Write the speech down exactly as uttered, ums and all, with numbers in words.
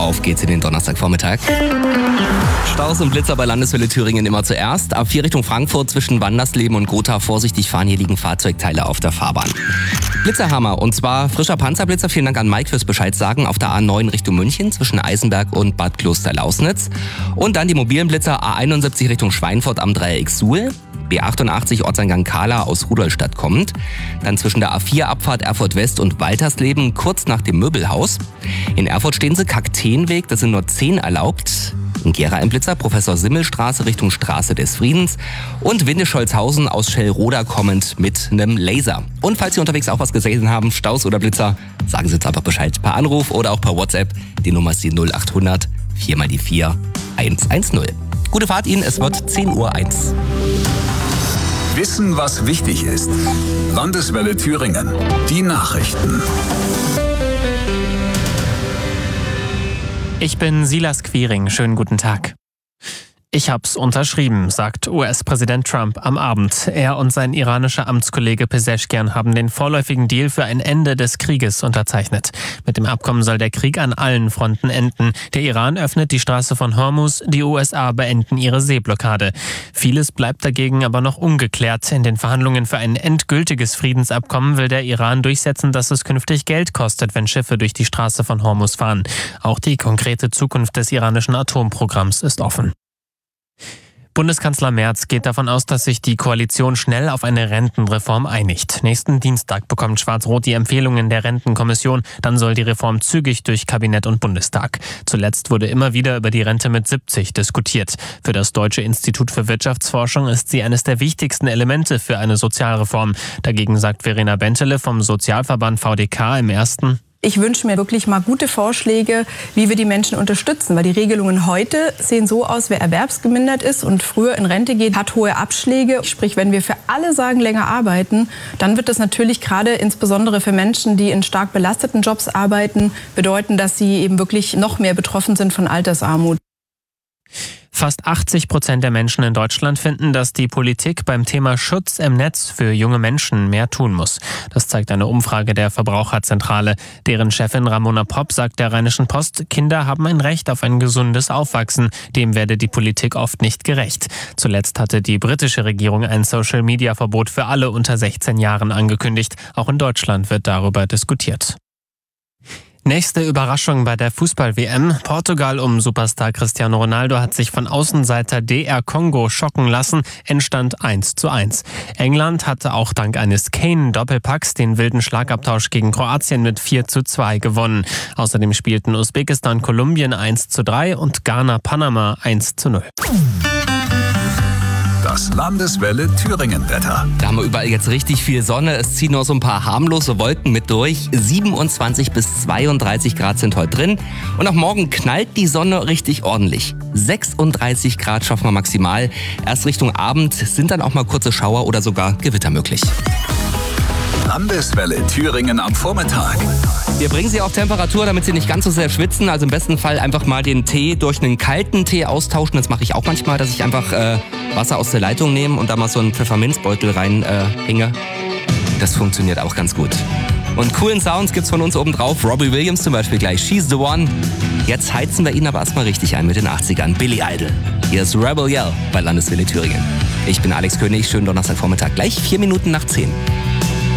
Auf geht's in den Donnerstagvormittag. Staus und Blitzer bei Landeswelle Thüringen immer zuerst. A vier Richtung Frankfurt zwischen Wandersleben und Gotha. Vorsichtig fahren, hier liegen Fahrzeugteile auf der Fahrbahn. Blitzerhammer, und zwar frischer Panzerblitzer. Vielen Dank an Mike fürs Bescheid sagen. Auf der A neun Richtung München zwischen Eisenberg und Bad Kloster-Lausnitz. Und dann die mobilen Blitzer A einundsiebzig Richtung Schweinfurt am Dreieck Suhl. B achtundachtzig Ortseingang Kahla aus Rudolstadt kommt. Dann zwischen der A vier Abfahrt Erfurt West und Waltersleben kurz nach dem Möbelhaus. In Erfurt stehen sie Kakteenweg, das sind nur zehn erlaubt. In Gera ein Blitzer, Professor Simmelstraße Richtung Straße des Friedens. Und Windischolzhausen aus Schellroda kommend mit einem Laser. Und falls Sie unterwegs auch was gesehen haben, Staus oder Blitzer, sagen Sie jetzt einfach Bescheid per Anruf oder auch per WhatsApp. Die Nummer ist die null achthundert vier mal die vier eins eins null. Gute Fahrt Ihnen, es wird zehn Uhr eins. Wissen, was wichtig ist. Landeswelle Thüringen. Die Nachrichten. Ich bin Silas Quiring. Schönen guten Tag. Ich hab's unterschrieben, sagt U S-Präsident Trump am Abend. Er und sein iranischer Amtskollege Pezeshkian haben den vorläufigen Deal für ein Ende des Krieges unterzeichnet. Mit dem Abkommen soll der Krieg an allen Fronten enden. Der Iran öffnet die Straße von Hormuz, die U S A beenden ihre Seeblockade. Vieles bleibt dagegen aber noch ungeklärt. In den Verhandlungen für ein endgültiges Friedensabkommen will der Iran durchsetzen, dass es künftig Geld kostet, wenn Schiffe durch die Straße von Hormuz fahren. Auch die konkrete Zukunft des iranischen Atomprogramms ist offen. Bundeskanzler Merz geht davon aus, dass sich die Koalition schnell auf eine Rentenreform einigt. Nächsten Dienstag bekommt Schwarz-Rot die Empfehlungen der Rentenkommission. Dann soll die Reform zügig durch Kabinett und Bundestag. Zuletzt wurde immer wieder über die Rente mit siebzig diskutiert. Für das Deutsche Institut für Wirtschaftsforschung ist sie eines der wichtigsten Elemente für eine Sozialreform. Dagegen sagt Verena Bentele vom Sozialverband V D K im ersten: Ich wünsche mir wirklich mal gute Vorschläge, wie wir die Menschen unterstützen. Weil die Regelungen heute sehen so aus, wer erwerbsgemindert ist und früher in Rente geht, hat hohe Abschläge. Sprich, wenn wir für alle sagen, länger arbeiten, dann wird das natürlich gerade insbesondere für Menschen, die in stark belasteten Jobs arbeiten, bedeuten, dass sie eben wirklich noch mehr betroffen sind von Altersarmut. Fast achtzig Prozent der Menschen in Deutschland finden, dass die Politik beim Thema Schutz im Netz für junge Menschen mehr tun muss. Das zeigt eine Umfrage der Verbraucherzentrale. Deren Chefin Ramona Popp sagt der Rheinischen Post, Kinder haben ein Recht auf ein gesundes Aufwachsen. Dem werde die Politik oft nicht gerecht. Zuletzt hatte die britische Regierung ein Social-Media-Verbot für alle unter sechzehn Jahren angekündigt. Auch in Deutschland wird darüber diskutiert. Nächste Überraschung bei der Fußball-W M. Portugal um Superstar Cristiano Ronaldo hat sich von Außenseiter D R Kongo schocken lassen. Endstand eins zu eins. England hatte auch dank eines Kane-Doppelpacks den wilden Schlagabtausch gegen Kroatien mit vier zu zwei gewonnen. Außerdem spielten Usbekistan Kolumbien eins zu drei und Ghana Panama eins zu null. Das Landeswelle Thüringen-Wetter. Da haben wir überall jetzt richtig viel Sonne. Es ziehen nur so ein paar harmlose Wolken mit durch. siebenundzwanzig bis zweiunddreißig Grad sind heute drin. Und auch morgen knallt die Sonne richtig ordentlich. sechsunddreißig Grad schaffen wir maximal. Erst Richtung Abend sind dann auch mal kurze Schauer oder sogar Gewitter möglich. Landeswelle Thüringen am Vormittag. Wir bringen Sie auf Temperatur, damit Sie nicht ganz so sehr schwitzen. Also im besten Fall einfach mal den Tee durch einen kalten Tee austauschen. Das mache ich auch manchmal, dass ich einfach äh, Wasser aus der Leitung nehme und da mal so einen Pfefferminzbeutel reinhänge. Äh, das funktioniert auch ganz gut. Und coolen Sounds gibt's von uns oben drauf. Robbie Williams zum Beispiel gleich. She's the One. Jetzt heizen wir ihn aber erstmal richtig ein mit den achtzigern. Billy Idol. Hier ist Rebel Yell bei Landeswelle Thüringen. Ich bin Alex König. Schönen Donnerstagvormittag. Gleich vier Minuten nach zehn.